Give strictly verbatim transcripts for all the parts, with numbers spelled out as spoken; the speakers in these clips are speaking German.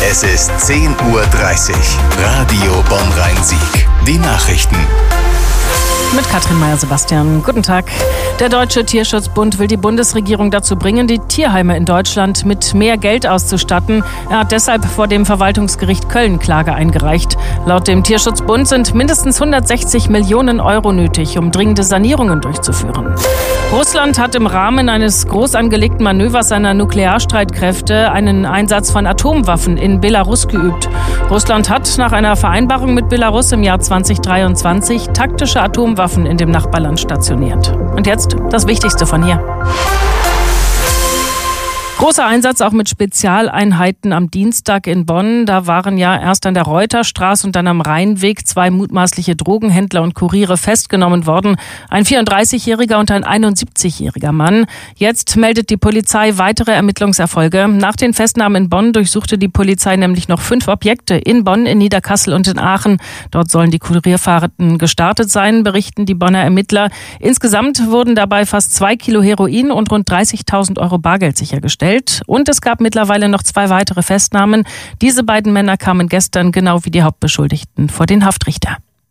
Es ist zehn Uhr dreißig. Radio Bonn-Rhein-Sieg. Die Nachrichten. Mit Katrin Meyer-Sebastian. Guten Tag. Der Deutsche Tierschutzbund will die Bundesregierung dazu bringen, die Tierheime in Deutschland mit mehr Geld auszustatten. Er hat deshalb vor dem Verwaltungsgericht Köln Klage eingereicht. Laut dem Tierschutzbund sind mindestens hundertsechzig Millionen Euro nötig, um dringende Sanierungen durchzuführen. Russland hat im Rahmen eines groß angelegten Manövers seiner Nuklearstreitkräfte einen Einsatz von Atomwaffen in Belarus geübt. Russland hat nach einer Vereinbarung mit Belarus im Jahr zweitausenddreiundzwanzig taktische Atomwaffen in dem Nachbarland stationiert. Und jetzt das Wichtigste von hier. Großer Einsatz auch mit Spezialeinheiten am Dienstag in Bonn. Da waren ja erst an der Reuterstraße und dann am Rheinweg zwei mutmaßliche Drogenhändler und Kuriere festgenommen worden. Ein vierunddreißigjähriger und ein einundsiebzigjähriger Mann. Jetzt meldet die Polizei weitere Ermittlungserfolge. Nach den Festnahmen in Bonn durchsuchte die Polizei nämlich noch fünf Objekte in Bonn, in Niederkassel und in Aachen. Dort sollen die Kurierfahrten gestartet sein, berichten die Bonner Ermittler. Insgesamt wurden dabei fast zwei Kilo Heroin und rund dreißigtausend Euro Bargeld sichergestellt. Und es gab mittlerweile noch zwei weitere Festnahmen. Diese beiden Männer kamen gestern, genau wie die Hauptbeschuldigten, vor den Haftrichter.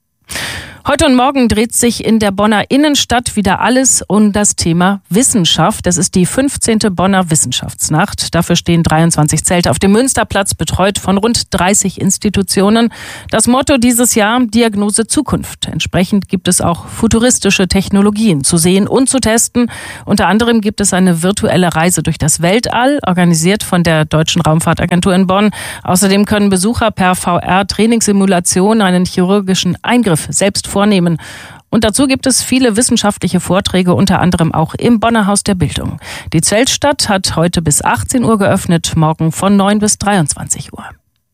Heute und morgen dreht sich in der Bonner Innenstadt wieder alles um das Thema Wissenschaft. Das ist die fünfzehnte Bonner Wissenschaftsnacht. Dafür stehen dreiundzwanzig Zelte auf dem Münsterplatz, betreut von rund dreißig Institutionen. Das Motto dieses Jahr: Diagnose Zukunft. Entsprechend gibt es auch futuristische Technologien zu sehen und zu testen. Unter anderem gibt es eine virtuelle Reise durch das Weltall, organisiert von der Deutschen Raumfahrtagentur in Bonn. Außerdem können Besucher per V R-Trainingssimulation einen chirurgischen Eingriff selbst vornehmen. Und dazu gibt es viele wissenschaftliche Vorträge, unter anderem auch im Bonner Haus der Bildung. Die Zeltstadt hat heute bis achtzehn Uhr geöffnet, morgen von neun bis dreiundzwanzig Uhr.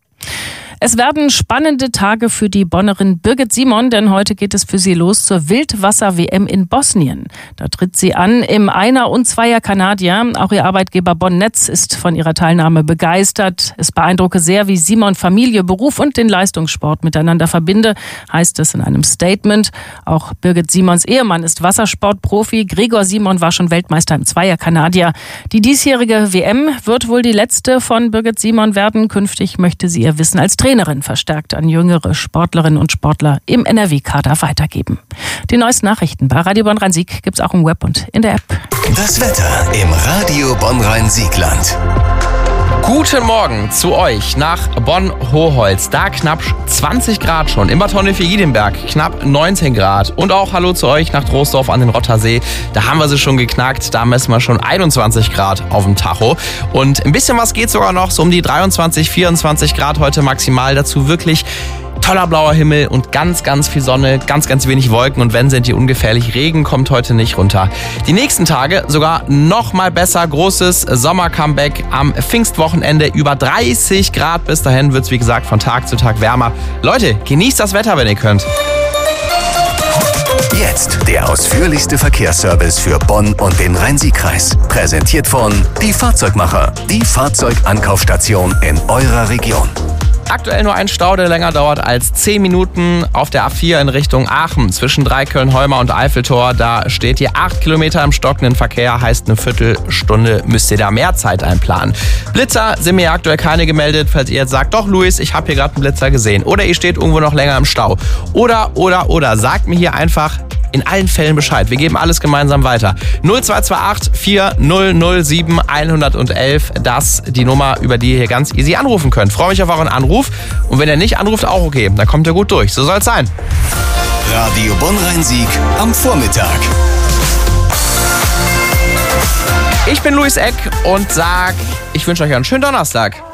Es werden spannende Tage für die Bonnerin Birgit Simon, denn heute geht es für sie los zur Wildwasser-W M in Bosnien. Da tritt sie an im Einer- und Zweier-Kanadier. Auch ihr Arbeitgeber Bonn Netz ist von ihrer Teilnahme begeistert. Es beeindrucke sehr, wie Simon Familie, Beruf und den Leistungssport miteinander verbinde, heißt es in einem Statement. Auch Birgit Simons Ehemann ist Wassersportprofi. Gregor Simon war schon Weltmeister im Zweier-Kanadier. Die diesjährige W M wird wohl die letzte von Birgit Simon werden. Künftig möchte sie ihr Wissen als Trainerin verstärkt an jüngere Sportlerinnen und Sportler im N R W-Kader weitergeben. Die neuesten Nachrichten bei Radio Bonn-Rhein-Sieg gibt es auch im Web und in der App. Das Wetter im Radio Bonn-Rhein-Siegland. Guten Morgen zu euch nach Bonn-Hoholz. Da knapp zwanzig Grad schon. In Bad Honnefeld-Wiedenberg knapp neunzehn Grad. Und auch hallo zu euch nach Troisdorf an den Rottersee. Da haben wir sie schon geknackt. Da messen wir schon einundzwanzig Grad auf dem Tacho. Und ein bisschen was geht sogar noch. So um die dreiundzwanzig, vierundzwanzig Grad heute maximal. Dazu wirklich toller blauer Himmel und ganz, ganz viel Sonne, ganz, ganz wenig Wolken und wenn, sind die ungefährlich. Regen kommt heute nicht runter. Die nächsten Tage sogar noch mal besser. Großes Sommer-Comeback am Pfingstwochenende. Über dreißig Grad. Bis dahin wird es, wie gesagt, von Tag zu Tag wärmer. Leute, genießt das Wetter, wenn ihr könnt. Jetzt der ausführlichste Verkehrsservice für Bonn und den Rhein-Sieg-Kreis. Präsentiert von Die Fahrzeugmacher. Die Fahrzeugankaufstation in eurer Region. Aktuell nur ein Stau, der länger dauert als zehn Minuten auf der A vier in Richtung Aachen. Zwischen Dreiköln-Holmer und Eiffeltor, da steht ihr acht Kilometer im stockenden Verkehr. Heißt, eine Viertelstunde müsst ihr da mehr Zeit einplanen. Blitzer sind mir aktuell keine gemeldet. Falls ihr jetzt sagt, doch Luis, ich habe hier gerade einen Blitzer gesehen. Oder ihr steht irgendwo noch länger im Stau. Oder, oder, oder, sagt mir hier einfach in allen Fällen Bescheid. Wir geben alles gemeinsam weiter. null zwei zwei acht, vier null null sieben, eins eins eins. Das ist die Nummer, über die ihr hier ganz easy anrufen könnt. Freue mich auf euren Anruf. Und wenn ihr nicht anruft, auch okay. Dann kommt ihr gut durch. So soll es sein. Radio Bonn-Rhein-Sieg am Vormittag. Ich bin Luis Eck und sag, ich wünsche euch einen schönen Donnerstag.